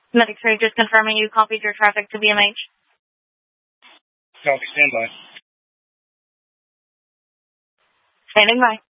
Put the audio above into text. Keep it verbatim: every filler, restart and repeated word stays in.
Medic three, just confirming you copied your traffic to B M H. Copy, stand by. Standing by.